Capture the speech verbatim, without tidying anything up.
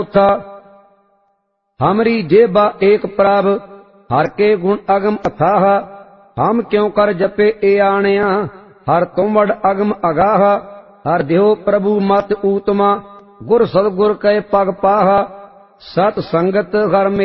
था। हमरी जेबा एक प्रभ हर के गुण अगम अथाह। हम क्यों कर जपे ए आणिया हर तुम वड अगम अगाह। हर देहो प्रभु मत ऊतमा गुर सदगुर कै पग पाहा। सत संगत घर